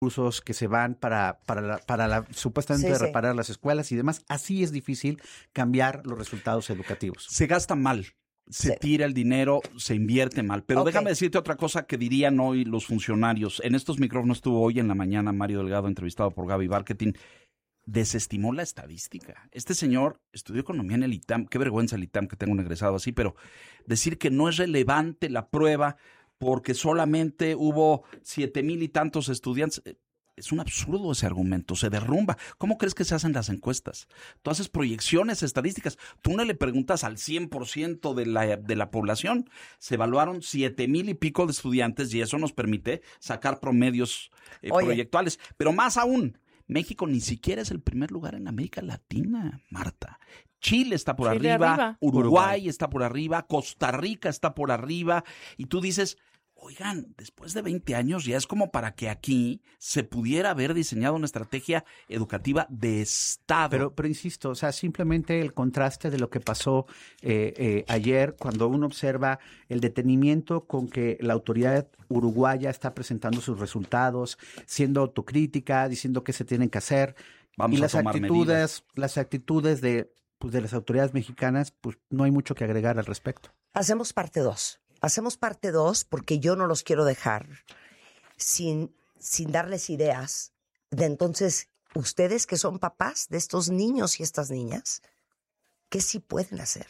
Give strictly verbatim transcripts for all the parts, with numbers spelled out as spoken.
recursos que se van para, para, la, para la, supuestamente Sí, sí. reparar las escuelas y demás. Así es difícil cambiar los resultados educativos. Se gasta mal. Se Sí. tira el dinero, se invierte mal. Pero Ok. déjame decirte otra cosa que dirían hoy los funcionarios. En estos micrófonos estuvo hoy en la mañana Mario Delgado, entrevistado por Gaby Marketing. Desestimó la estadística. Este señor estudió economía en el I T A M. Qué vergüenza el I T A M que tenga un egresado así, pero decir que no es relevante la prueba porque solamente hubo siete mil y tantos estudiantes. Es un absurdo ese argumento, se derrumba. ¿Cómo crees que se hacen las encuestas? Tú haces proyecciones estadísticas. Tú no le preguntas al cien por ciento de la, de la población. Se evaluaron siete mil y pico de estudiantes y eso nos permite sacar promedios eh, Oye. proyectuales. Pero más aún, México ni siquiera es el primer lugar en América Latina, Marta. Chile está por Chile arriba, arriba. Uruguay, Uruguay está por arriba, Costa Rica está por arriba. Y tú dices, oigan, después de veinte años ya es como para que aquí se pudiera haber diseñado una estrategia educativa de Estado. Pero, pero insisto, o sea, simplemente el contraste de lo que pasó eh, eh, ayer, cuando uno observa el detenimiento con que la autoridad uruguaya está presentando sus resultados, siendo autocrítica, diciendo qué se tienen que hacer, Vamos y a las tomar actitudes, medidas. las actitudes de, pues, de las autoridades mexicanas, pues no hay mucho que agregar al respecto. Hacemos parte dos. Hacemos parte dos porque yo no los quiero dejar sin, sin darles ideas de entonces ustedes que son papás de estos niños y estas niñas, ¿qué sí pueden hacer?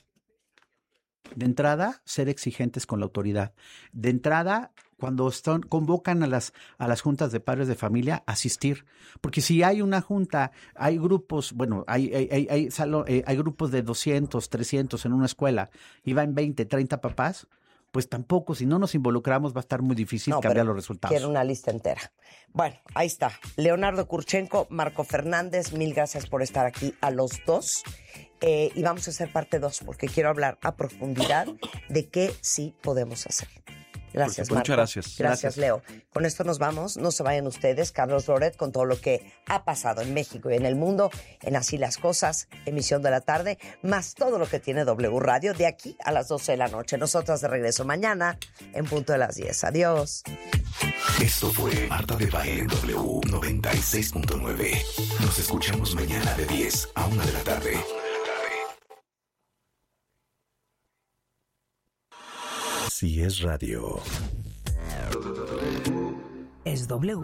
De entrada, ser exigentes con la autoridad. De entrada, cuando están, convocan a las, a las juntas de padres de familia, asistir. Porque si hay una junta, hay grupos, bueno, hay, hay, hay, hay, salo- eh, hay grupos de doscientos, trescientos en una escuela y van veinte, treinta papás, pues tampoco, si no nos involucramos, va a estar muy difícil No, cambiar pero los resultados. quiero una lista entera. Bueno, ahí está. Leonardo Kurchenko, Marco Fernández, mil gracias por estar aquí a los dos. Eh, y vamos a hacer parte dos porque quiero hablar a profundidad de qué sí podemos hacer. Gracias, Muchas Marco. gracias. Gracias, Gracias. Leo. Con esto nos vamos. No se vayan ustedes. Carlos Loret con todo lo que ha pasado en México y en el mundo en Así las Cosas, emisión de la tarde, más todo lo que tiene W Radio de aquí a las doce de la noche. Nosotras de regreso mañana en punto de las diez. Adiós. Esto fue Marta de Baile en W noventa y seis punto nueve. Nos escuchamos mañana de diez a una de la tarde. Si es radio. Es W.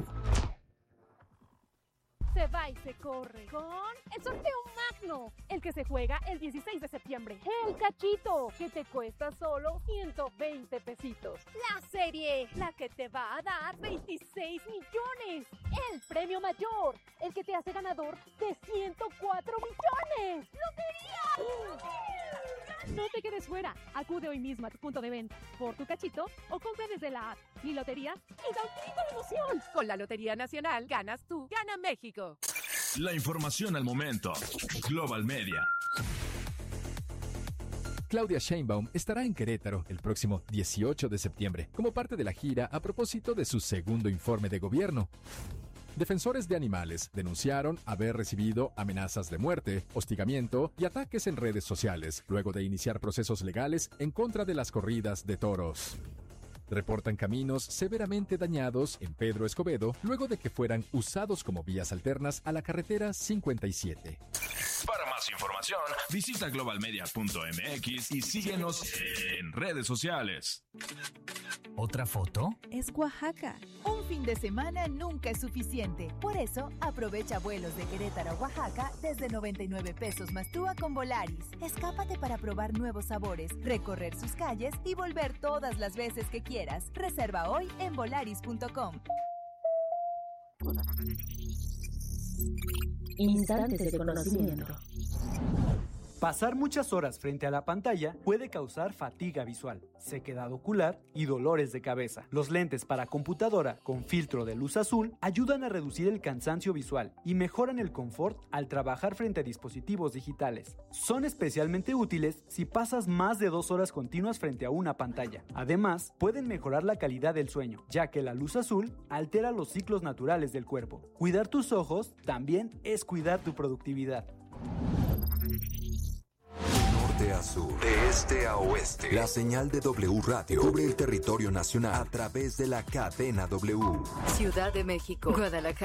Se va y se corre con el sorteo magno, el que se juega el dieciséis de septiembre. El cachito, que te cuesta solo ciento veinte pesitos. La serie, la que te va a dar veintiséis millones. El premio mayor, el que te hace ganador de ciento cuatro millones. ¡Lotería! No te quedes fuera. Acude hoy mismo a tu punto de venta por tu cachito o compra desde la app Mi Lotería y da un grito de emoción. Con la Lotería Nacional ganas tú, gana México. La información al momento. Global Media. Claudia Sheinbaum estará en Querétaro el próximo dieciocho de septiembre como parte de la gira a propósito de su segundo informe de gobierno. Defensores de animales denunciaron haber recibido amenazas de muerte, hostigamiento y ataques en redes sociales luego de iniciar procesos legales en contra de las corridas de toros. Reportan caminos severamente dañados en Pedro Escobedo luego de que fueran usados como vías alternas a la carretera cincuenta y siete. Para más información, visita global media punto m x y síguenos en redes sociales. ¿Otra foto? Es Oaxaca. Un fin de semana nunca es suficiente. Por eso, aprovecha vuelos de Querétaro a Oaxaca desde noventa y nueve pesos más T U A con Volaris. Escápate para probar nuevos sabores, recorrer sus calles y volver todas las veces que quieras. Reserva hoy en volaris punto com. Instantes de conocimiento. Pasar muchas horas frente a la pantalla puede causar fatiga visual, sequedad ocular y dolores de cabeza. Los lentes para computadora con filtro de luz azul ayudan a reducir el cansancio visual y mejoran el confort al trabajar frente a dispositivos digitales. Son especialmente útiles si pasas más de dos horas continuas frente a una pantalla. Además, pueden mejorar la calidad del sueño, ya que la luz azul altera los ciclos naturales del cuerpo. Cuidar tus ojos también es cuidar tu productividad. De a sur, de este a oeste, la señal de W Radio cubre el territorio nacional a través de la cadena W. Ciudad de México, Guadalajara.